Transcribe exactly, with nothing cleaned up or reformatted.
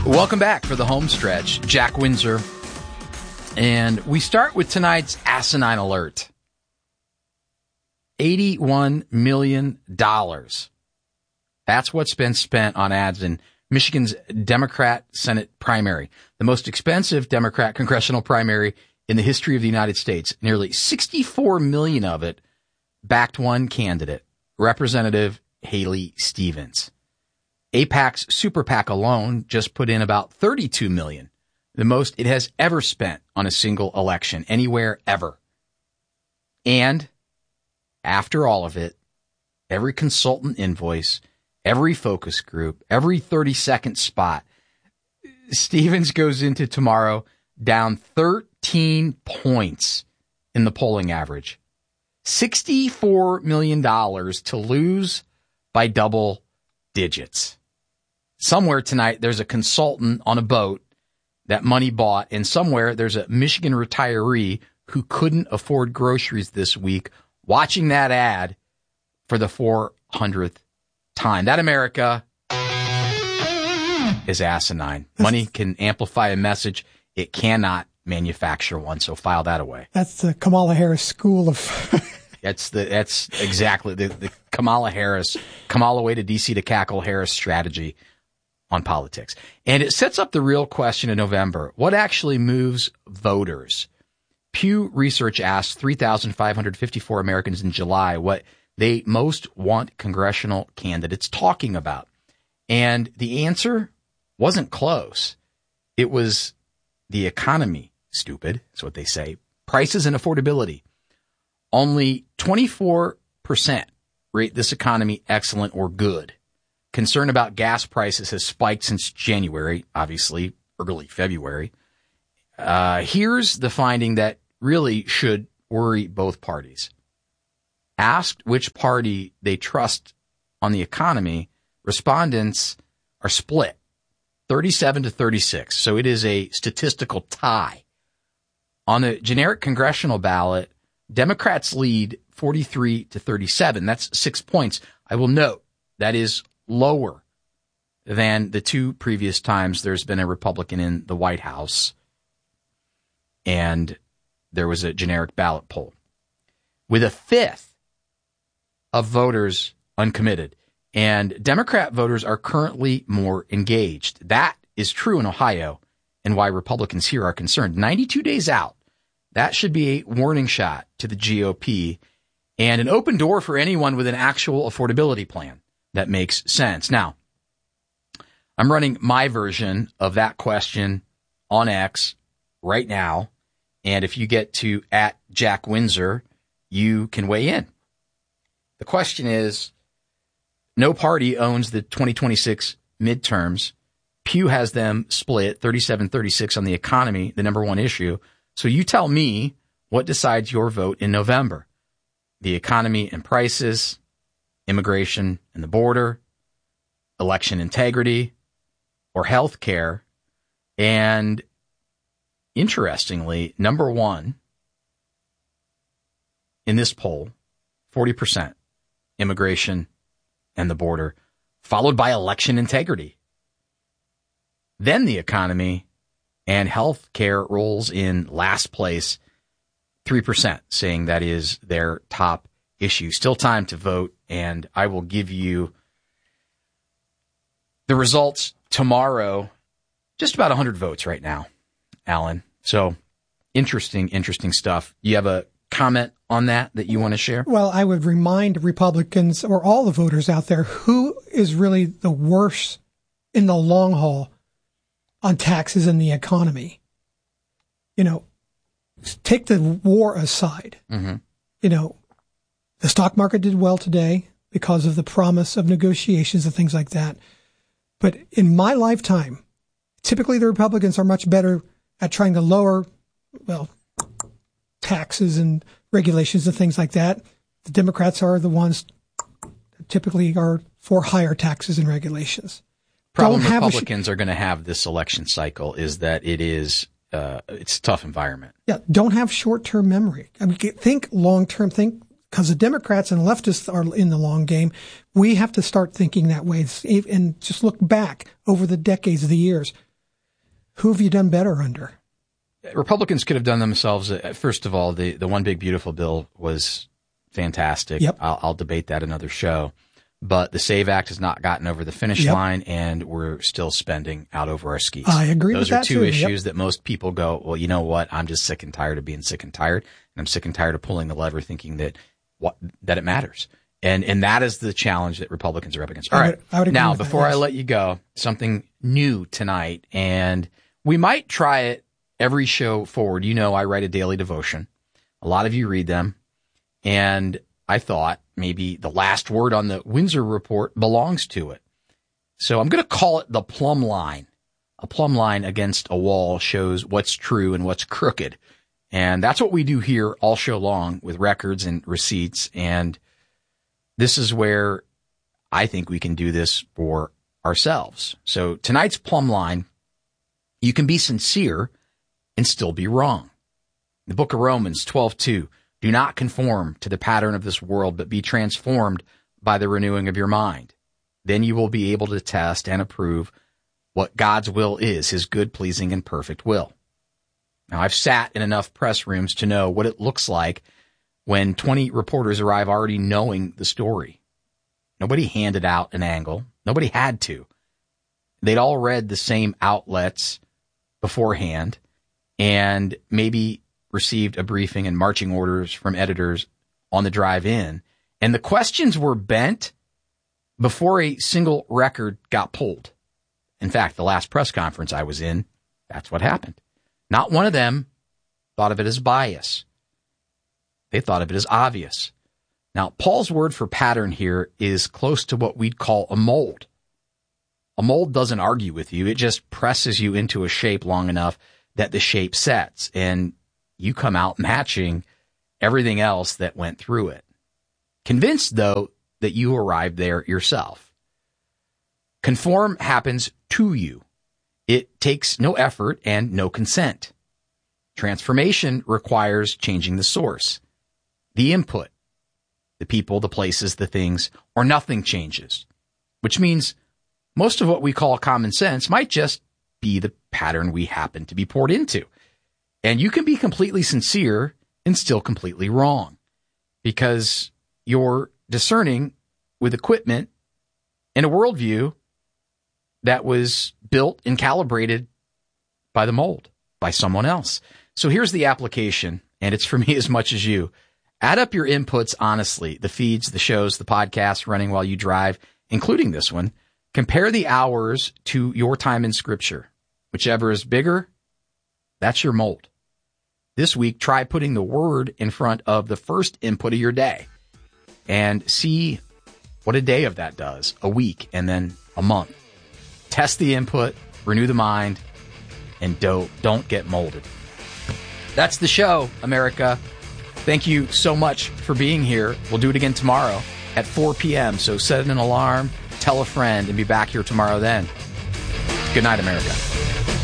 Welcome back for the home stretch. Jack Windsor. And we start with tonight's asinine alert. eighty-one million dollars. That's what's been spent on ads in Michigan's Democrat Senate primary, the most expensive Democrat congressional primary in the history of the United States. Nearly sixty-four million dollars of it backed one candidate, Representative Haley Stevens. AIPAC's Super PAC alone just put in about thirty-two million dollars, the most it has ever spent on a single election, anywhere, ever. And after all of it, every consultant invoice, every focus group, every thirty-second spot, Stevens goes into tomorrow down thirteen points in the polling average. sixty-four million dollars to lose by double digits. Somewhere tonight, there's a consultant on a boat that money bought, and somewhere there's a Michigan retiree who couldn't afford groceries this week watching that ad for the four hundredth time. That America is asinine. Money can amplify a message. It cannot manufacture one, so file that away. That's the Kamala Harris school of... That's the that's exactly the, the Kamala Harris, Kamala way to D C to cackle Harris strategy on politics. And it sets up the real question in November. What actually moves voters? Pew Research asked three thousand five hundred fifty-four Americans in July what they most want congressional candidates talking about. And the answer wasn't close. It was the economy, stupid, is what they say, prices and affordability. Only twenty-four percent rate this economy excellent or good. Concern about gas prices has spiked since January, obviously early February. Uh, here's the finding that really should worry both parties. Asked which party they trust on the economy, respondents are split, thirty-seven to thirty-six. So it is a statistical tie. On the generic congressional ballot, Democrats lead forty-three to thirty-seven. That's six points. I will note that is lower than the two previous times there's been a Republican in the White House and there was a generic ballot poll. With a fifth of voters uncommitted, and Democrat voters are currently more engaged. That is true in Ohio, and why Republicans here are concerned. ninety-two days out, that should be a warning shot to the G O P and an open door for anyone with an actual affordability plan that makes sense. Now, I'm running my version of that question on X right now. And if you get to at Jack Windsor, you can weigh in. The question is, no party owns the twenty twenty-six midterms. Pew has them split thirty-seven thirty-six on the economy, the number one issue. So you tell me what decides your vote in November. The economy and prices, immigration and the border, election integrity, or health care. And interestingly, number one in this poll, forty percent, immigration and the border, followed by election integrity. Then the economy and health care rolls in last place, three percent, saying that is their top issue. Still time to vote, and I will give you the results tomorrow. Just about one hundred votes right now, Alan. So interesting, interesting stuff. You have a comment on that that you want to share? Well, I would remind Republicans or all the voters out there who is really the worst in the long haul on taxes and the economy. You know, take the war aside. Mm-hmm. You know, the stock market did well today because of the promise of negotiations and things like that. But in my lifetime, typically the Republicans are much better at trying to lower, well, taxes and regulations and things like that. The Democrats are the ones that typically are for higher taxes and regulations. Problem Republicans sh- are going to have this election cycle is that it is uh, it's a tough environment. Yeah, don't have short-term memory. I mean, think long-term. Think because the Democrats and leftists are in the long game. We have to start thinking that way and just look back over the decades of the years. Who have you done better under? Republicans could have done themselves. Uh, first of all, the, the One Big Beautiful Bill was fantastic. Yep. I'll, I'll debate that another show. But the SAVE Act has not gotten over the finish yep. line, and we're still spending out over our skis. I agree Those with that, two too. issues Yep. that most people go, well, you know what? I'm just sick and tired of being sick and tired, and I'm sick and tired of pulling the lever thinking that what that it matters. And and that is the challenge that Republicans are up against. All I right. would, I would agree now, with before that, I yes. let you go, something new tonight, and we might try it every show forward. You know, I write a daily devotion. A lot of you read them, and I thought maybe the last word on the Windsor Report belongs to it. So I'm going to call it the plumb line. A plumb line against a wall shows what's true and what's crooked. And that's what we do here all show long with records and receipts. And this is where I think we can do this for ourselves. So tonight's plumb line, you can be sincere and still be wrong. The book of Romans twelve two. Do not conform to the pattern of this world, but be transformed by the renewing of your mind. Then you will be able to test and approve what God's will is, his good, pleasing, and perfect will. Now, I've sat in enough press rooms to know what it looks like when twenty reporters arrive already knowing the story. Nobody handed out an angle. Nobody had to. They'd all read the same outlets beforehand and maybe received a briefing and marching orders from editors on the drive in. And the questions were bent before a single record got pulled. In fact, the last press conference I was in, that's what happened. Not one of them thought of it as bias. They thought of it as obvious. Now, Paul's word for pattern here is close to what we'd call a mold. A mold doesn't argue with you. It just presses you into a shape long enough that the shape sets, and you come out matching everything else that went through it. Convinced, though, that you arrived there yourself. Conform happens to you. It takes no effort and no consent. Transformation requires changing the source, the input, the people, the places, the things, or nothing changes, which means most of what we call common sense might just be the pattern we happen to be poured into. And you can be completely sincere and still completely wrong because you're discerning with equipment and a worldview that was built and calibrated by the mold, by someone else. So here's the application, and it's for me as much as you. Add up your inputs honestly, the feeds, the shows, the podcasts running while you drive, including this one. Compare the hours to your time in Scripture. Whichever is bigger, that's your mold. This week, try putting the word in front of the first input of your day and see what a day of that does, a week, and then a month. Test the input, renew the mind, and don't, don't get molded. That's the show, America. Thank you so much for being here. We'll do it again tomorrow at four p.m., so set an alarm, tell a friend, and be back here tomorrow then. Good night, America.